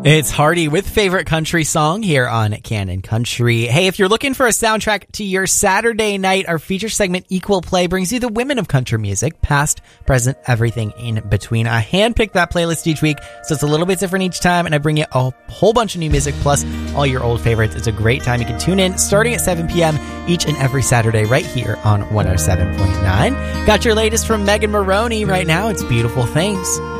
It's Hardy with Favorite Country Song here on Canon Country. Hey, if you're looking for a soundtrack to your Saturday night, our feature segment Equal Play brings you the women of country music, past, present, everything in between. I handpick that playlist each week, so it's a little bit different each time, and I bring you a whole bunch of new music plus all your old favorites. It's a great time. You can tune in starting at 7 p.m. each and every Saturday right here on 107.9. Got your latest from Megan Maroney right now. It's Beautiful Things.